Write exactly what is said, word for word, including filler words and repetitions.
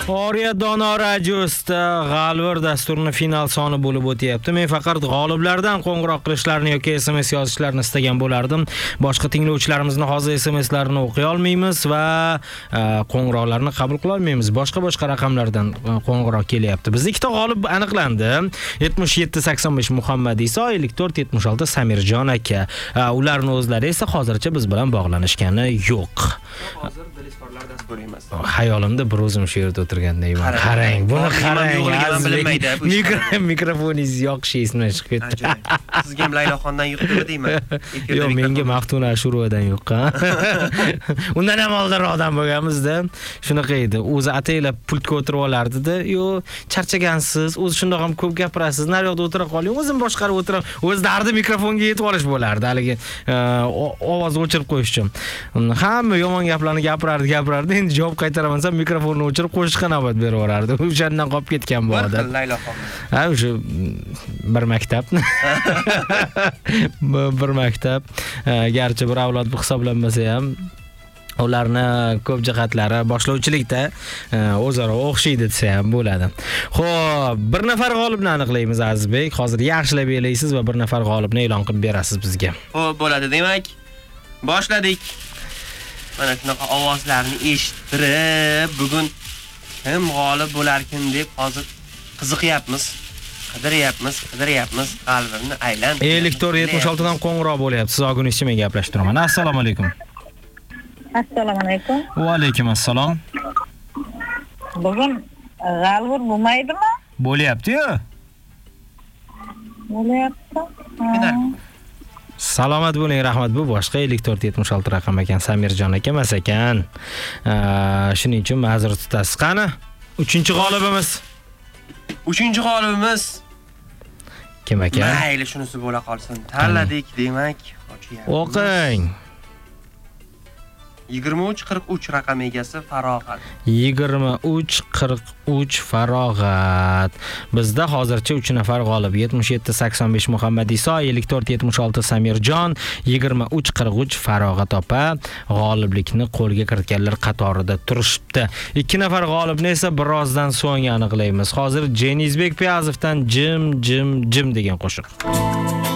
Oriya Dono radiosida G'alvir dasturining final soni bo'lib o'tyapti. Men faqat g'oliblardan qo'ng'iroq qilishlarini yoki S M S yozishlarini istagan bo'lardim. Boshqa tinglovchilarimizning hozir S M S'larini o'qiy olmaymiz va qo'ng'iroqlarni qabul qila olmaymiz. Boshqa-boshqa raqamlardan qo'ng'iroq kelyapti. Bizda ikkita g'olib aniqlandi. yetmish yetti sakson besh Muhammad Iso, ellik to'rt yetmish olti Samirjon aka. Ularning o'zlari esa hozircha biz bilan bog'lanishgani yo'q. Hozir Dilesparlar dasturi emas. Hayolimda bir o'zim shu yerda o'tirgandayman. Qarang, buni qarang. Mikrofoningiz yoqishi esimdan chiqib ketdi. Sizga ham Layloxondan yuqdimi deyman. Yo'q, menga Maftuna Ashurovadan yuqqan. Undan ham oldinroqdan bo'lganmiz-da. Shunaqa edi. O'zi ataylab pultga o'tirib olardi-da. Yo'q, charchagansiz, o'zi shundoq ham ko'p gapirasiz. Nariyoqda o'tira qoling, o'zim boshqarib o'tiraman. O'z dardi mikrofonga yetib olish bo'lardi. Haligi ovozni o'chirib qo'yish uchun. Hamma yomon gaplarni gapirardi, gapirardi. Endi javob qaytaraman, mikrofonni o'chirib qo'yishga navbat berib yuborardi. O'shandan qolib ketgan bu odat. Layloxon. Ha, o'sha bir maktab. bir maktab. Garchi bir avlod hisoblanmasa ham ularni ko'p jihatlari boshlovchilikda o'zaro o'xshaydi desa ham bo'ladi. Xo'p, bir nafar g'olibni aniqlaymiz Azizbek. Hozir yaxshilab elaysiz va bir nafar g'olibni e'lon qilib berasiz bizga. Xo'p, bo'ladi demak. Boshladik. Mana shunaqa ovozlarni eshittirib, bugun kim g'olib bo'larkin deb hozir qiziqyapmiz. Qidiryapmiz, qidiryapmiz, qalbimni aylan. ellik to'rt yetmish olti dan qo'ng'iroq bo'lyapti. Siz og'inizchi men gaplashib turaman. Assalomu alaykum. Assalomu alaykum. Va alaykum assalom. Bugun G'alvir bo'lmaydimi? Bo'lyapti-yu. Bo'lyapti. Salomat bo'ling, rahmat. Bu boshqa ellik to'rt yetmish olti raqam ekan, Samirjon aka emas ekan. Shuning uchun ma'zur tutasiz. Qani? uchinchi g'olibimiz. uchinchi g'olibimiz kim ekan? Mayli, shunisi bo'la qolsin. Tanladik, demak, o'qing. yigirma uch qirq uch raqam egasi Farog'at. yigirma uch qirq uch Farog'at. Bizda hozircha uch nafar g'olib. yetmish yetti sakson besh Muhammad Iso, ellik to'rt yetmish olti Samirjon, yigirma uch qirq uch Farog'at opa g'oliblikni qo'lga kiritganlar qatorida turishibdi. ikki nafar g'olibni esa birozdan so'ng aniqlaymiz. Hozir Jenizbek Piyazovdan jim jim jim degan qo'shiq.